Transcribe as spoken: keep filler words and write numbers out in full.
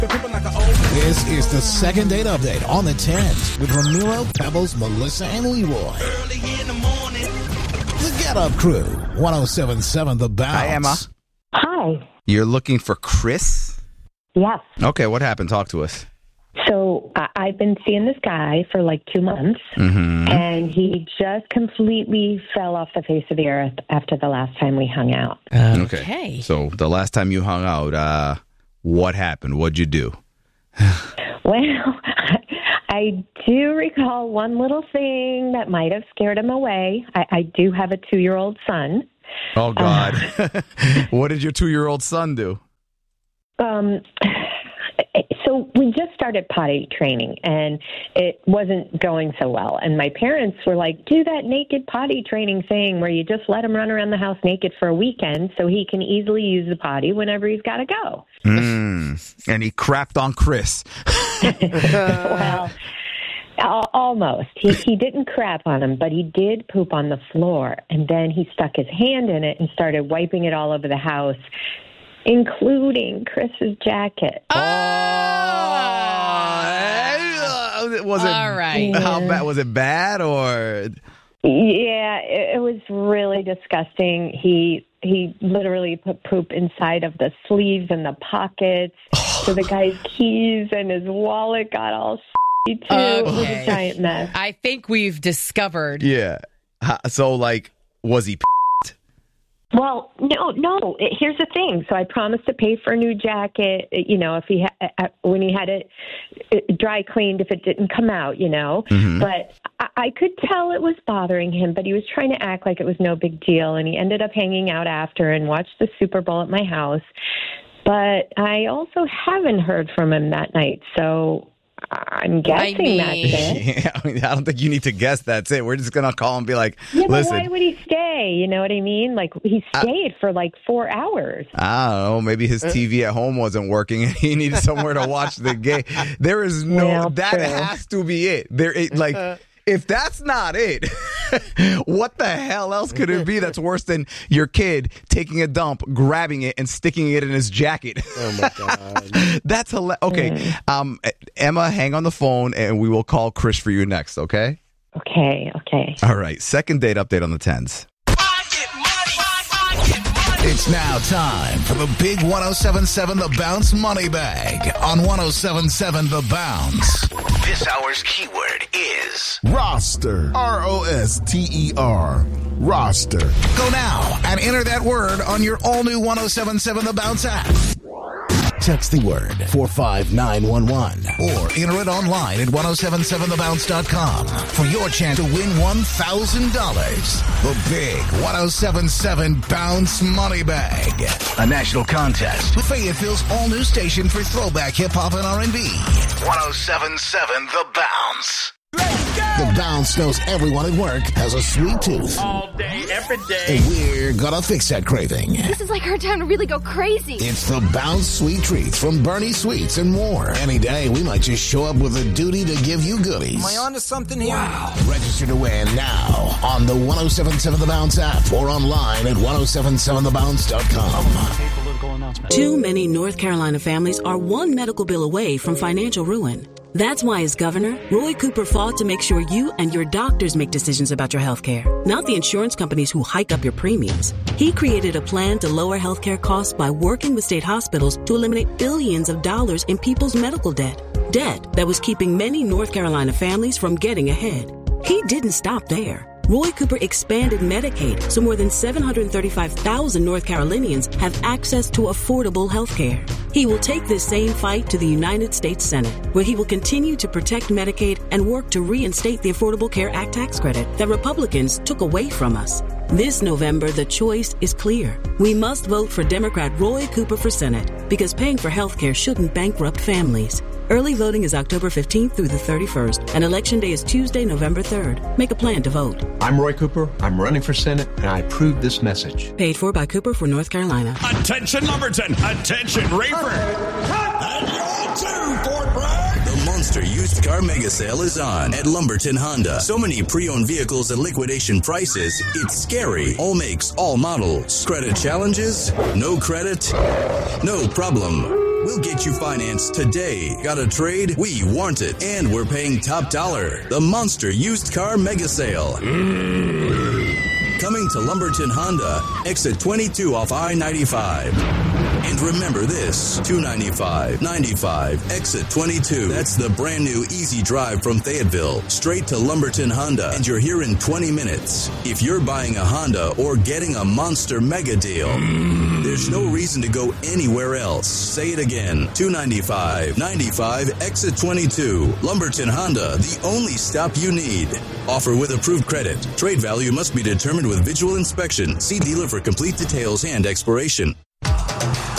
This is the second date update on the tens with Ramiro, Pebbles, Melissa, and Leroy. Early in the morning. The Get Up Crew, one oh seven point seven The Bounce. Hi, Emma. Hi. You're looking for Chris? Yes. Okay, what happened? Talk to us. So I- I've been seeing this guy for like two months, Mm-hmm. and he just completely fell off the face of the earth after the last time we hung out. Okay. Okay. So the last time you hung out, uh, what happened? What'd you do? Well, I do recall one little thing that might have scared him away. I, I do have a two-year-old son. Oh, God. What did your two-year-old son do? Um, so we just started potty training, and it wasn't going so well. And my parents were like, do that naked potty training thing where you just let him run around the house naked for a weekend so he can easily use the potty whenever he's got to go. Mm. And he crapped on Chris. Well, al- almost. He, he didn't crap on him, but he did poop on the floor. And then he stuck his hand in it and started wiping it all over the house, including Chris's jacket. Oh, was it? All right. How bad was it? Bad or? Yeah, it, it was really disgusting. He he literally put poop inside of the sleeves and the pockets. So the guy's keys and his wallet got all too. Okay. It was a giant mess. I think we've discovered. Yeah. Ha- So, like, was he? P- Well, no, no. Here's the thing. So I promised to pay for a new jacket. You know, if he ha- when he had it dry cleaned, if it didn't come out, you know. Mm-hmm. But I-, I could tell it was bothering him. But he was trying to act like it was no big deal, and he ended up hanging out after and watched the Super Bowl at my house. But I also haven't heard from him that night, so I'm guessing I mean- that's it. Yeah, I mean, I don't think you need to guess that's it. We're just going to call and be like, Yeah, but listen. why would he stay? You know what I mean? Like, he stayed for like four hours. I don't know. Maybe his T V at home wasn't working and he needed somewhere to watch the game. There is no, Well, that true. has to be it. There, it, like, if that's not it, what the hell else could it be that's worse than your kid taking a dump, grabbing it, and sticking it in his jacket? Oh, my God. That's hilarious. Okay, um, Emma, hang on the phone and we will call Chris for you next, okay? Okay, okay. All right, second date update on the tens. It's now time for the big one oh seven point seven The Bounce Money Bag on one oh seven point seven The Bounce. This hour's keyword is roster. R O S T E R. Roster. Go now and enter that word on your all-new one oh seven point seven The Bounce app. Text the word four five nine one one or enter it online at ten seventy-seven the bounce dot com for your chance to win one thousand dollars. The big one oh seven point seven Bounce Money Bag. a national contest. Fayetteville's all-new station for throwback hip-hop and R and B. one oh seven point seven The Bounce. The Bounce knows everyone at work has a sweet tooth. All day, every day. And we're gonna fix that craving. This is like our time to really go crazy. It's the Bounce Sweet Treats from Bernie Sweets and more. Any day, we might just show up with a duty to give you goodies. Am I on to something here? Wow. Register to win now on the ten seventy-seven The Bounce app or online at ten seventy-seven the bounce dot com. Too many North Carolina families are one medical bill away from financial ruin. That's why, as governor, Roy Cooper fought to make sure you and your doctors make decisions about your health care, not the insurance companies who hike up your premiums. He created a plan to lower health care costs by working with state hospitals to eliminate billions of dollars in people's medical debt. Debt that was keeping many North Carolina families from getting ahead. He didn't stop there. Roy Cooper expanded Medicaid so more than seven hundred thirty-five thousand North Carolinians have access to affordable health care. He will take this same fight to the United States Senate, where he will continue to protect Medicaid and work to reinstate the Affordable Care Act tax credit that Republicans took away from us. This November, the choice is clear. We must vote for Democrat Roy Cooper for Senate because paying for health care shouldn't bankrupt families. Early voting is October fifteenth through the thirty-first, and Election Day is Tuesday, November third. Make a plan to vote. I'm Roy Cooper. I'm running for Senate, and I approve this message. Paid for by Cooper for North Carolina. Attention, Lumberton! Attention, Rayford! And you're two, Fort Bragg! The Monster Used Car Mega Sale is on at Lumberton Honda. So many pre-owned vehicles at liquidation prices, it's scary. All makes, all models. Credit challenges? No credit? No problem. We'll get you financed today. Got a trade? We want it. And we're paying top dollar. The Monster Used Car Mega Sale. Coming to Lumberton Honda, exit twenty-two off I ninety-five. And remember this, two ninety-five, ninety-five, exit twenty-two. That's the brand new easy drive from Fayetteville, straight to Lumberton Honda, and you're here in twenty minutes. If you're buying a Honda or getting a Monster Mega Deal, there's no reason to go anywhere else. Say it again, two ninety-five, ninety-five, exit twenty-two. Lumberton Honda, the only stop you need. Offer with approved credit. Trade value must be determined with visual inspection. See dealer for complete details and expiration.